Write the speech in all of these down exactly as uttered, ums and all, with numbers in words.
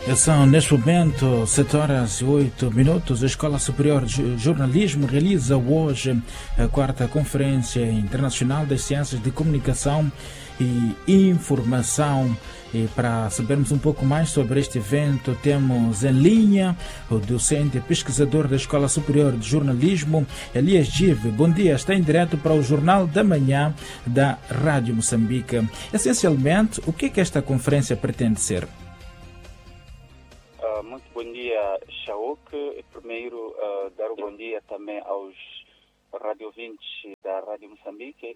São, neste momento, sete horas e oito minutos. A Escola Superior de Jornalismo realiza hoje a quarta Conferência Internacional das Ciências de Comunicação e Informação. E para sabermos um pouco mais sobre este evento, temos em linha o docente e pesquisador da Escola Superior de Jornalismo, Elias Give. Bom dia, está em direto para o Jornal da Manhã da Rádio Moçambique. Essencialmente, o que é que esta conferência pretende ser? Uh, muito bom dia, Shauk. Primeiro, uh, dar um bom dia também aos radiovintes da Rádio Moçambique.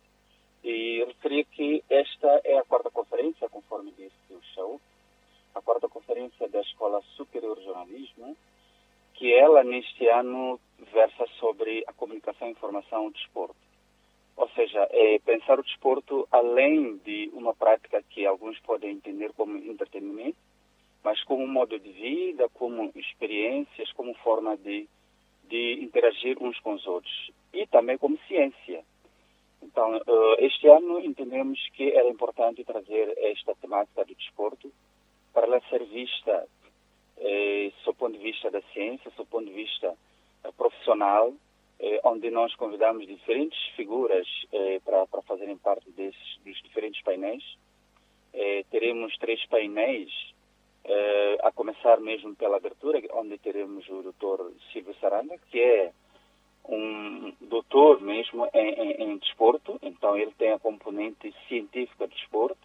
E referir que esta é a quarta conferência, conforme disse o Shauk, a quarta conferência da Escola Superior de Jornalismo, que ela, neste ano, versa sobre a comunicação, informação e desporto. Ou seja, é pensar o desporto além de uma prática que alguns podem entender como entretenimento, mas como modo de vida, como experiências, como forma de, de interagir uns com os outros. E também como ciência. Então, este ano entendemos que era importante trazer esta temática do desporto para ela ser vista, eh, sob o ponto de vista da ciência, sob o ponto de vista eh, profissional, eh, onde nós convidamos diferentes figuras eh, para, para fazerem parte desses, dos diferentes painéis. Eh, teremos três painéis, eh, a começar mesmo pela abertura, onde teremos o doutor Silvio Saranda, que é um doutor mesmo em, em, em desporto, então ele tem a componente científica do desporto,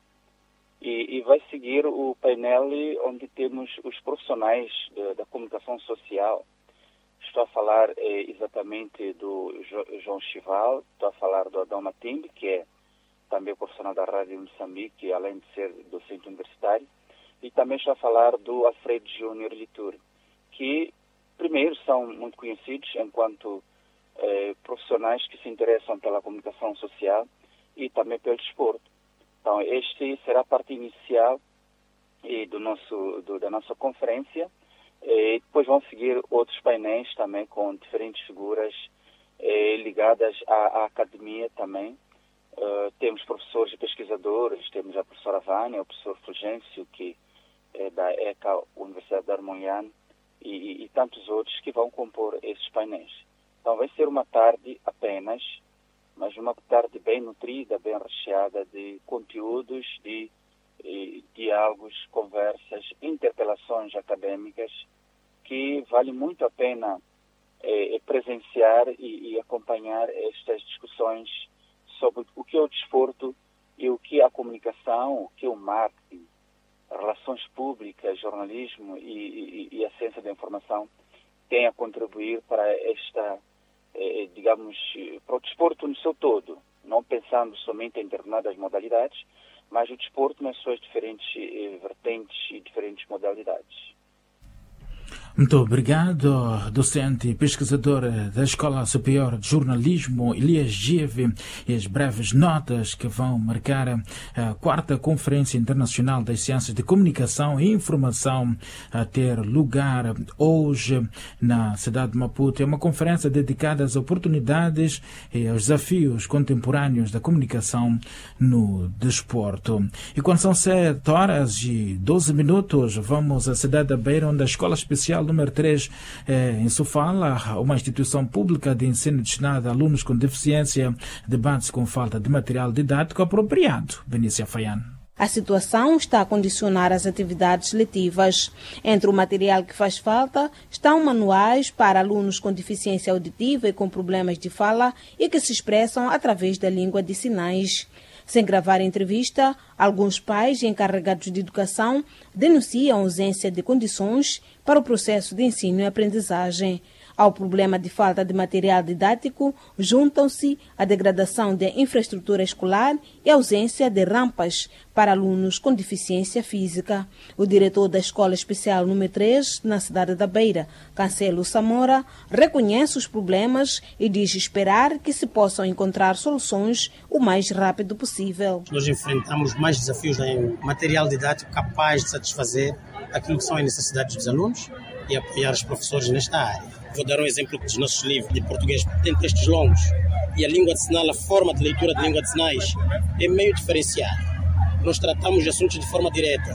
e, e vai seguir o painel onde temos os profissionais de, da comunicação social. Estou a falar eh, exatamente do jo, João Chival, estou a falar do Adão Matimbe, que é também profissional da Rádio Moçambique, além de ser docente universitário, e também estou a falar do Alfredo Júnior Litur, que primeiro são muito conhecidos enquanto Eh, profissionais que se interessam pela comunicação social e também pelo desporto. Então, este será a parte inicial eh, do nosso, do, da nossa conferência. E depois vão seguir outros painéis também com diferentes figuras eh, ligadas à, à academia também. Uh, temos professores e pesquisadores, temos a professora Vânia, o professor Fulgêncio, que é da E C A, Universidade de Armonhane, e, e, e tantos outros que vão compor esses painéis. Então vai ser uma tarde apenas, mas uma tarde bem nutrida, bem recheada de conteúdos, de, de diálogos, conversas, interpelações acadêmicas, que vale muito a pena eh, presenciar e, e acompanhar estas discussões sobre o que é o desporto e o que é a comunicação, o que é o marketing, relações públicas, jornalismo e, e, e a ciência da informação tem a contribuir para esta, eh, digamos, para o desporto no seu todo, não pensando somente em determinadas modalidades, mas o desporto nas suas diferentes eh, vertentes e diferentes modalidades. Muito obrigado, docente e pesquisador da Escola Superior de Jornalismo, Elias Give, e as breves notas que vão marcar a quarta Conferência Internacional das Ciências de Comunicação e Informação a ter lugar hoje na cidade de Maputo. É uma conferência dedicada às oportunidades e aos desafios contemporâneos da comunicação no desporto. E quando são sete horas e doze minutos, vamos à cidade da Beira, onde a Escola Especial número três, eh, em Sofala, uma instituição pública de ensino destinada a alunos com deficiência, debate-se com falta de material didático apropriado. Benícia Faiano. A situação está a condicionar as atividades letivas. Entre o material que faz falta estão manuais para alunos com deficiência auditiva e com problemas de fala e que se expressam através da língua de sinais. Sem gravar entrevista, alguns pais e encarregados de educação denunciam a ausência de condições para o processo de ensino e aprendizagem. Ao problema de falta de material didático, juntam-se a degradação da infraestrutura escolar e a ausência de rampas para alunos com deficiência física. O diretor da Escola Especial número três, na cidade da Beira, Cancelo Samora, reconhece os problemas e diz esperar que se possam encontrar soluções o mais rápido possível. Nós enfrentamos mais desafios em material didático capaz de satisfazer aquilo que são as necessidades dos alunos e apoiar os professores nesta área. Vou dar um exemplo dos nossos livros de português. Tem textos longos e a língua de sinal, a forma de leitura de língua de sinais é meio diferenciada. Nós tratamos de assuntos de forma direta.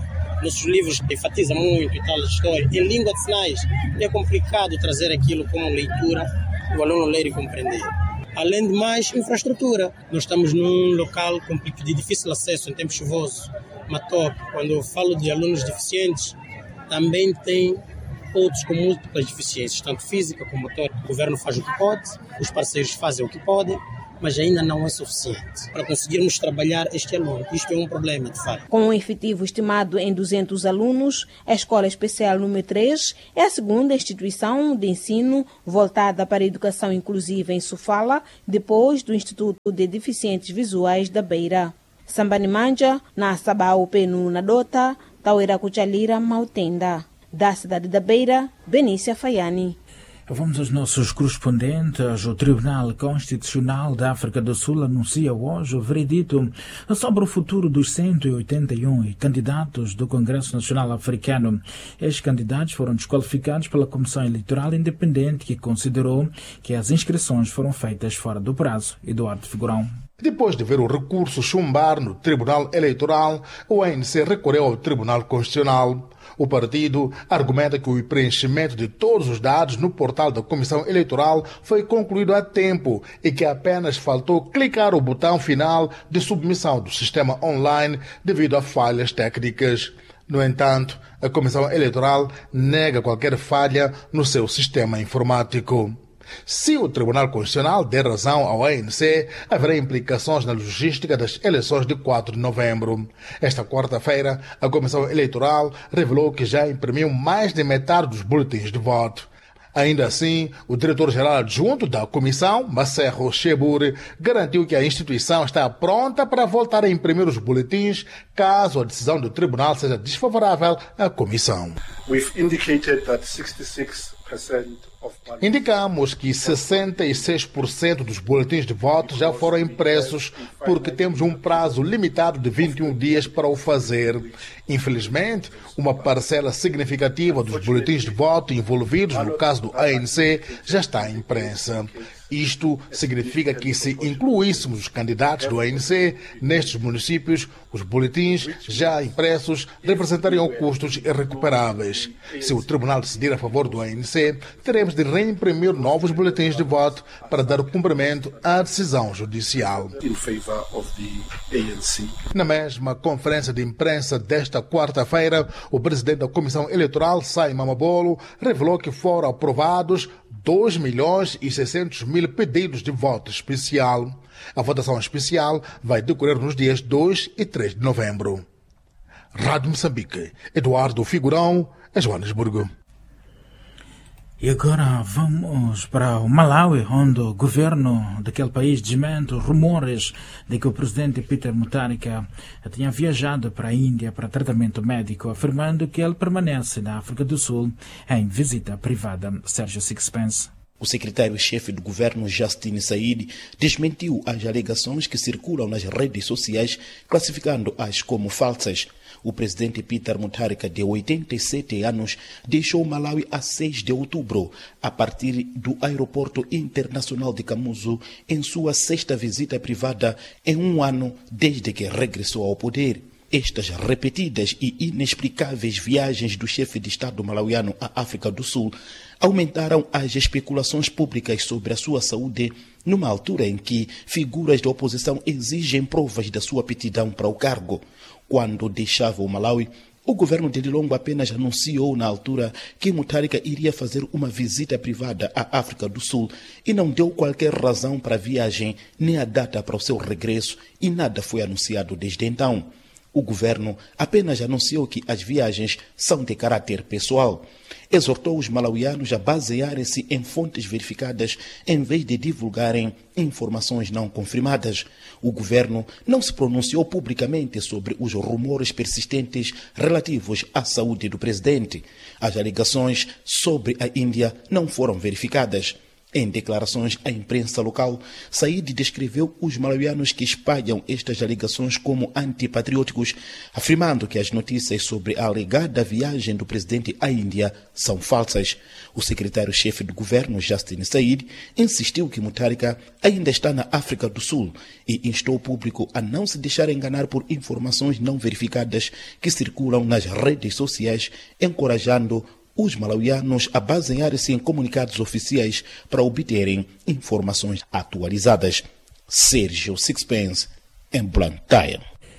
nossos livros enfatizam muito e tal história. Em língua de sinais é complicado trazer aquilo como leitura, o aluno ler e compreender. Além de mais, infraestrutura. Nós estamos num local de difícil acesso em tempo chuvoso, Matope. Quando eu falo de alunos deficientes, também tem outros com múltiplas deficiências, tanto física como motor. O governo faz o que pode, os parceiros fazem o que podem, mas ainda não é suficiente para conseguirmos trabalhar este aluno. Isto é um problema, de fato. Com um efetivo estimado em duzentos alunos, a Escola Especial número três é a segunda instituição de ensino voltada para a educação inclusiva em Sofala, depois do Instituto de Deficientes Visuais da Beira. Sambani Manja, na Sabau Penu Nadota, Tauera Cuchalira Mautenda. Da cidade da Beira, Benícia Faiani. Vamos aos nossos correspondentes. O Tribunal Constitucional da África do Sul anuncia hoje o veredito sobre o futuro dos cento e oitenta e um candidatos do Congresso Nacional Africano. Estes candidatos foram desqualificados pela Comissão Eleitoral Independente, que considerou que as inscrições foram feitas fora do prazo. Eduardo Figurão. Depois de ver o recurso chumbar no Tribunal Eleitoral, o A N C recorreu ao Tribunal Constitucional. O partido argumenta que o preenchimento de todos os dados no portal da Comissão Eleitoral foi concluído a tempo e que apenas faltou clicar o botão final de submissão do sistema online devido a falhas técnicas. No entanto, a Comissão Eleitoral nega qualquer falha no seu sistema informático. Se o Tribunal Constitucional der razão ao A N C, haverá implicações na logística das eleições de quatro de novembro. Esta quarta-feira, a Comissão Eleitoral revelou que já imprimiu mais de metade dos boletins de voto. Ainda assim, o diretor-geral adjunto da comissão, Macerro Chebure, garantiu que a instituição está pronta para voltar a imprimir os boletins caso a decisão do tribunal seja desfavorável à comissão. We've indicated that sixty-six percent Indicamos que sessenta e seis por cento dos boletins de voto já foram impressos porque temos um prazo limitado de vinte e um dias para o fazer. Infelizmente, uma parcela significativa dos boletins de voto envolvidos no caso do A N C já está impressa. Isto significa que, se incluíssemos os candidatos do A N C nestes municípios, os boletins já impressos representariam custos irrecuperáveis. Se o tribunal decidir a favor do A N C, teremos de reimprimir novos boletins de voto para dar cumprimento à decisão judicial. Na mesma conferência de imprensa desta quarta-feira, o presidente da Comissão Eleitoral, Simon Mabolo, revelou que foram aprovados dois milhões e seiscentos mil pedidos de voto especial. A votação especial vai decorrer nos dias dois e três de novembro. Rádio Moçambique, Eduardo Figurão, em Joanesburgo. E agora vamos para o Malawi, onde o governo daquele país desmente rumores de que o presidente Peter Mutharika tinha viajado para a Índia para tratamento médico, afirmando que ele permanece na África do Sul em visita privada. Sérgio Sixpence. O secretário-chefe do governo, Justin Said, desmentiu as alegações que circulam nas redes sociais, classificando-as como falsas. O presidente Peter Mutharika, de oitenta e sete anos, deixou o Malawi a seis de outubro, a partir do aeroporto internacional de Kamuzu, em sua sexta visita privada em um ano desde que regressou ao poder. Estas repetidas e inexplicáveis viagens do chefe de Estado malauiano à África do Sul aumentaram as especulações públicas sobre a sua saúde, numa altura em que figuras da oposição exigem provas da sua aptidão para o cargo. Quando deixava o Malawi, o governo de Lilongwe apenas anunciou na altura que Mutharika iria fazer uma visita privada à África do Sul e não deu qualquer razão para a viagem nem a data para o seu regresso, e nada foi anunciado desde então. O governo apenas anunciou que as viagens são de caráter pessoal. Exortou os malauianos a basearem-se em fontes verificadas em vez de divulgarem informações não confirmadas. O governo não se pronunciou publicamente sobre os rumores persistentes relativos à saúde do presidente. As alegações sobre a Índia não foram verificadas. Em declarações à imprensa local, Said descreveu os malauianos que espalham estas alegações como antipatrióticos, afirmando que as notícias sobre a alegada viagem do presidente à Índia são falsas. O secretário-chefe do governo, Justin Said, insistiu que Mutharika ainda está na África do Sul e instou o público a não se deixar enganar por informações não verificadas que circulam nas redes sociais, encorajando os malauianos a basearem-se em comunicados oficiais para obterem informações atualizadas. Sérgio Sixpence, em Blantyre.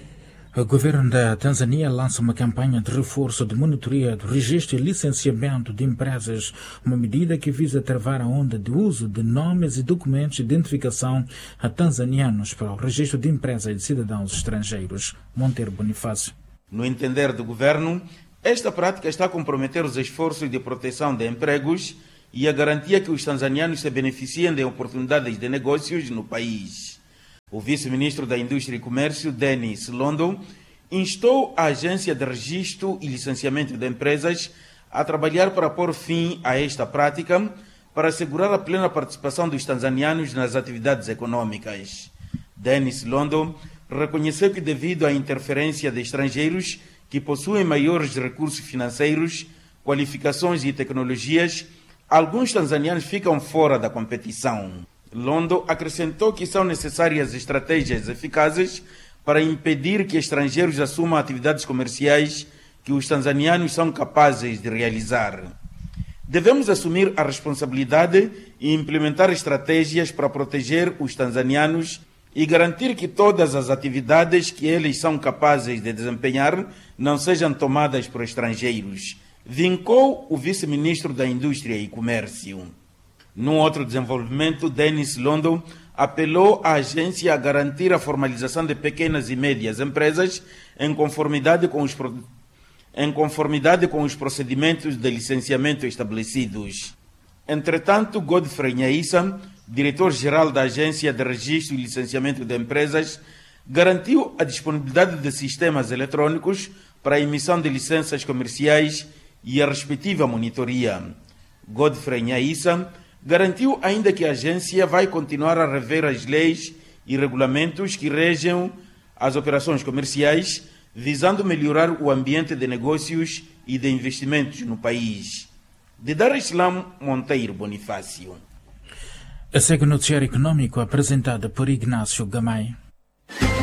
O governo da Tanzânia lança uma campanha de reforço de monitoria do registro e licenciamento de empresas, uma medida que visa travar a onda de uso de nomes e documentos de identificação a tanzanianos para o registro de empresas e de cidadãos estrangeiros. Monteiro Bonifácio. No entender do governo, esta prática está a comprometer os esforços de proteção de empregos e a garantia que os tanzanianos se beneficiem de oportunidades de negócios no país. O vice-ministro da Indústria e Comércio, Dennis Londo, instou a Agência de Registro e Licenciamento de Empresas a trabalhar para pôr fim a esta prática para assegurar a plena participação dos tanzanianos nas atividades econômicas. Dennis Londo reconheceu que, devido à interferência de estrangeiros que possuem maiores recursos financeiros, qualificações e tecnologias, alguns tanzanianos ficam fora da competição. Londo acrescentou que são necessárias estratégias eficazes para impedir que estrangeiros assumam atividades comerciais que os tanzanianos são capazes de realizar. Devemos assumir a responsabilidade e implementar estratégias para proteger os tanzanianos e garantir que todas as atividades que eles são capazes de desempenhar não sejam tomadas por estrangeiros, vincou o vice-ministro da Indústria e Comércio. Num outro desenvolvimento, Dennis Londo apelou à agência a garantir a formalização de pequenas e médias empresas em conformidade com os, pro... em conformidade com os procedimentos de licenciamento estabelecidos. Entretanto, Godfrey Nhaíssa, diretor-geral da Agência de Registro e Licenciamento de Empresas, garantiu a disponibilidade de sistemas eletrônicos para a emissão de licenças comerciais e a respectiva monitoria. Godfrey Nhaíssa garantiu ainda que a agência vai continuar a rever as leis e regulamentos que regem as operações comerciais, visando melhorar o ambiente de negócios e de investimentos no país. De Dar es Salaam, Monteiro Bonifácio. A segue o noticiário econômico apresentado por Ignácio Gamay.